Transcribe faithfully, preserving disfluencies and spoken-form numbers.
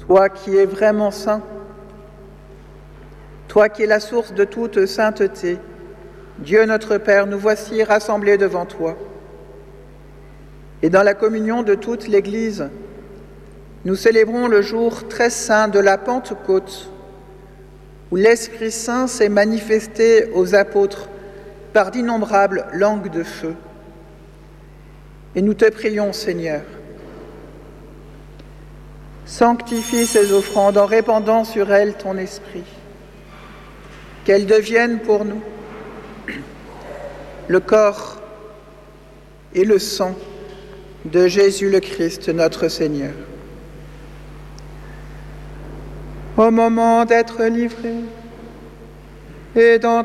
toi qui es vraiment saint, toi qui es la source de toute sainteté, Dieu notre Père, nous voici rassemblés devant toi. Et dans la communion de toute l'Église, nous célébrons le jour très saint de la Pentecôte, où l'Esprit Saint s'est manifesté aux apôtres par d'innombrables langues de feu. Et nous te prions, Seigneur, sanctifie ces offrandes en répandant sur elles ton Esprit, qu'elles deviennent pour nous le corps et le sang de Jésus le Christ, notre Seigneur. Au moment d'être livré et d'entrer